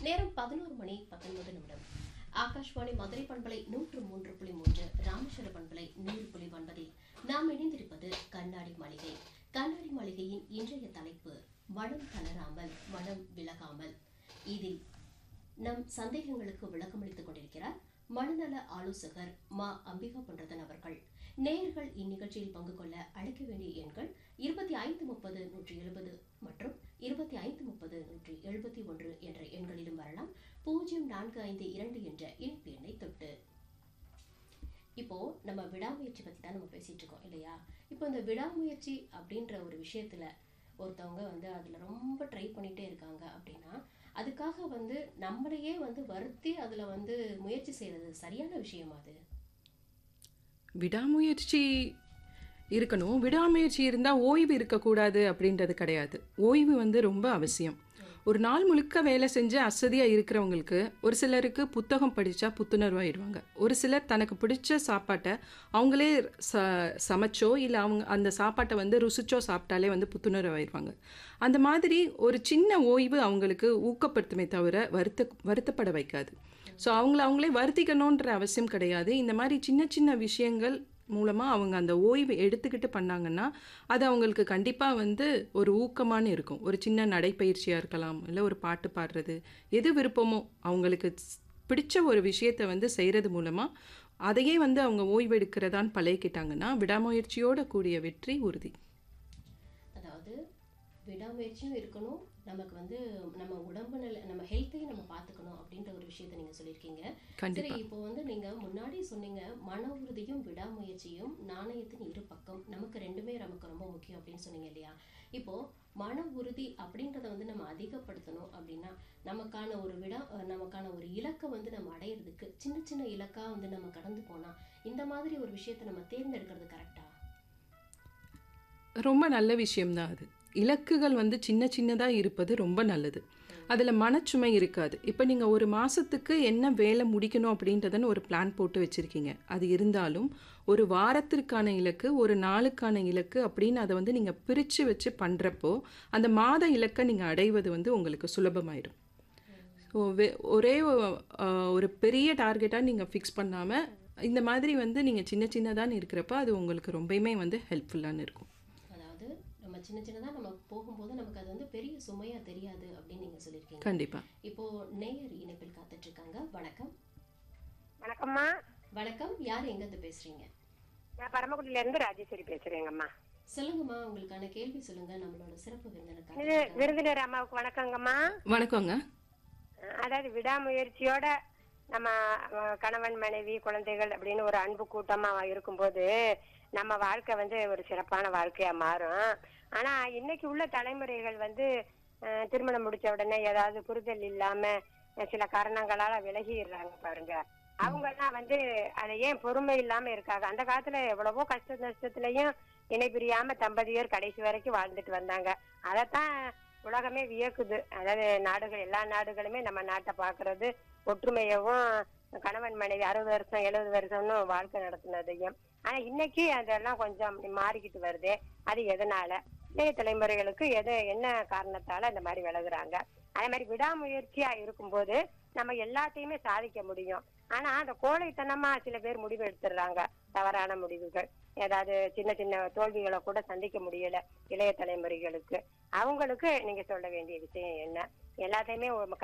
நேரம் 11:19. ஆகாஷ்வாணி மதுரை பண்பலை 103.3, ராமேஸ்வர பண்பலை 100.9. நாம் இணைந்திருப்பது கண்ணாடி மாளிகை. கண்ணாடி மாளிகையின் இன்றைய தலைப்பு மனம் தளராமல், மனம் விலகாமல். இதில் நம் சந்தேகங்களுக்கு விளக்கமளித்துக் கொண்டிருக்கிறார் மனநல ஆலோசகர் மா. அம்பிகா பொன்றதன் அவர்கள். நேயர்கள் இந்நிகழ்ச்சியில் பங்கு கொள்ள அழைக்க வேண்டிய எண்கள் 2530-170 மற்றும் 2530-171 என்ற எண்களிலும் வரலாம். 0452 என்ற இணைப்பு எண்ணை தொட்டு. இப்போ நம்ம விடாமுயற்சி பத்தி தான் நம்ம பேசிட்டு இருக்கோம் இல்லையா? இப்போ இந்த விடாமுயற்சி அப்படின்ற ஒரு விஷயத்துல ஒருத்தவங்க அதுல ரொம்ப ட்ரை பண்ணிட்டே இருக்காங்க அப்படின்னா, அதுக்காக நம்மளையே வருத்தி அதுல முயற்சி செய்யறது சரியான விஷயமா? அது விடாமுயற்சி இருக்கணும். விடாமுயற்சி இருந்தால் ஓய்வு இருக்கக்கூடாது அப்படின்றது கிடையாது. ஓய்வு ரொம்ப அவசியம். ஒரு நாள் முழுக்க வேலை செஞ்சு அசதியாக இருக்கிறவங்களுக்கு, ஒரு சிலருக்கு புத்தகம் படித்தா புத்துணர்வாயிடுவாங்க. ஒரு சிலர் தனக்கு பிடிச்ச சாப்பாட்டை அவங்களே சமைச்சோ இல்லை அவங்க அந்த சாப்பாட்டை ருசிச்சோ சாப்பிட்டாலே புத்துணர்வாயிடுவாங்க. அந்த மாதிரி ஒரு சின்ன ஓய்வு அவங்களுக்கு ஊக்கப்படுத்துமே தவிர வருத்தப்பட வைக்காது. ஸோ அவங்களே வருத்திக்கணுன்ற அவசியம் கிடையாது. இந்த மாதிரி சின்ன சின்ன விஷயங்கள் மூலமாக அவங்க அந்த ஓய்வு எடுத்துக்கிட்டு பண்ணாங்கன்னா அது அவங்களுக்கு கண்டிப்பாக ஒரு ஊக்கமான இருக்கும். ஒரு சின்ன நடைப்பயிற்சியாக இருக்கலாம், இல்லை ஒரு பாட்டு பாடுறது, எது விருப்பமோ அவங்களுக்கு பிடிச்ச ஒரு விஷயத்தை செய்கிறது மூலமாக அதையே அவங்க ஓய்வு எடுக்கிறதான்னு பழகிக்கிட்டாங்கன்னா விடாமுயற்சியோட கூடிய வெற்றி உறுதி. அதாவது விடாமுயற்சியும் இருக்கணும், நமக்கு நம்ம உடம்பு நம்ம ஹெல்த்தையும் நம்ம பார்த்துக்கணும் அப்படின்ற ஒரு விஷயத்த நீங்க சொல்லியிருக்கீங்க. சரி, இப்போ நீங்க முன்னாடி சொன்னீங்க மன உறுதியும் விடாமுயற்சியும் நாணயத்தின் இரு பக்கம், நமக்கு ரெண்டுமே நமக்கு ரொம்ப முக்கியம் அப்படின்னு சொன்னீங்க இல்லையா? இப்போ மன உறுதி அப்படின்றத நம்ம அதிகப்படுத்தணும் அப்படின்னா நமக்கான ஒரு இலக்கை நம்ம அடையிறதுக்கு சின்ன சின்ன இலக்கா நம்ம கடந்து போனா இந்த மாதிரி ஒரு விஷயத்த நம்ம தேர்ந்தெடுக்கிறது கரெக்டா? ரொம்ப நல்ல விஷயம்தான் அது. இலக்குகள் சின்ன சின்னதாக இருப்பது ரொம்ப நல்லது. அதில் மனச்சுமை இருக்காது. இப்போ நீங்கள் ஒரு மாதத்துக்கு என்ன வேலை முடிக்கணும் அப்படின்றதுன்னு ஒரு பிளான் போட்டு வச்சுருக்கீங்க. அது இருந்தாலும் ஒரு வாரத்திற்கான இலக்கு, ஒரு நாளுக்கான இலக்கு அப்படின்னு அதை நீங்கள் பிரித்து வச்சு பண்ணுறப்போ அந்த மாத இலக்கை நீங்கள் அடைவது உங்களுக்கு சுலபமாயிடும். ஸோ ஒரே ஒரு பெரிய டார்கெட்டாக நீங்கள் ஃபிக்ஸ் பண்ணாமல் இந்த மாதிரி நீங்கள் சின்ன சின்னதான்னு இருக்கிறப்ப அது உங்களுக்கு ரொம்பவுமே ஹெல்ப்ஃபுல்லான இருக்கும். நம்ம சின்ன சின்னதா நம்ம போகும்போது நமக்கு அது பெரிய சுமையா தெரியாது அப்படின்னு நீங்க சொல்லிருக்கீங்க. கண்டிப்பா. இப்போ நேயர் இணைப்பில் காத்துட்டு இருக்காங்க. வணக்கம். வணக்கம்மா. வணக்கம். யார் எங்க இருந்து பேசுறீங்க? நான் பரமக்குடியில இருந்து ராஜேஸ்வரி பேசுறேங்கம்மா. சொல்லுங்கம்மா, உங்களுக்கான கேள்வி சொல்லுங்க. நம்மளோட சிறப்பு விருந்தினர் அம்மாவுக்கு வணக்கங்கம்மா. வணக்கங்க. அதாவது விடாமுயற்சியோட நம்ம கணவன் மனைவி குழந்தைகள் அப்படின்னு ஒரு அன்பு கூட்டமா இருக்கும்போது நம்ம வாழ்க்கை ஒரு சிறப்பான வாழ்க்கையா மாறும். ஆனா இன்னைக்கு உள்ள தலைமுறைகள் திருமணம் முடிச்ச உடனே ஏதாவது புரிதல் இல்லாம சில காரணங்களால விலகிடுறாங்க பாருங்க. அவங்க எல்லாம் அதை ஏன் பொறுமை இல்லாம இருக்காங்க. அந்த காலத்துல எவ்வளவோ கஷ்ட நஷ்டத்திலையும் இணை பிரியாம தம்பதியர் கடைசி வரைக்கும் வாழ்ந்துட்டு வந்தாங்க. அதத்தான் உலகமே வியக்குது. அதாவது எல்லா நாடுகளுமே நம்ம நாட்டை பாக்குறது ஒற்றுமையவும் கணவன் மனைவி 60 வருஷம் 70 வருஷம்னு வாழ்க்கை நடத்தினதையும். ஆனா இன்னைக்கு அதெல்லாம் கொஞ்சம் மாறிக்கிட்டு வருது. அது எதனால? இளைய தலைமுறைகளுக்கு என்ன காரணத்தால இந்த மாதிரி விலகுறாங்க? அதே மாதிரி விடாமுயற்சியா இருக்கும்போது நம்ம எல்லாத்தையுமே சாதிக்க முடியும். ஆனா அந்த கோழைத்தனமா சில பேர் முடிவு எடுத்துடுறாங்க, தவறான முடிவுகள். ஏதாவது சின்ன சின்ன தோல்விகளை கூட சந்திக்க முடியல இளைய தலைமுறைகளுக்கு. அவங்களுக்கு நீங்க சொல்ல வேண்டிய விஷயம் என்ன? எல்லாத்தையுமே